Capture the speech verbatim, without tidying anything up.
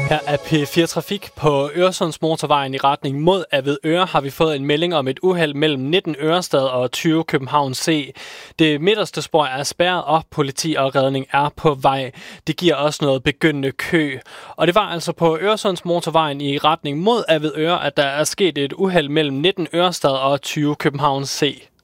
Her er P fire Trafik. På Øresundsmotorvejen i retning mod Avedøre har vi fået en melding om et uheld mellem nitten Ørestad og tyve København C. Det midterste spor er spærret op, politi og redning er på vej. Det giver også noget begyndende kø. Og det var altså på Øresundsmotorvejen i retning mod Avedøre, at der er sket et uheld mellem nitten Ørestad og tyve København C.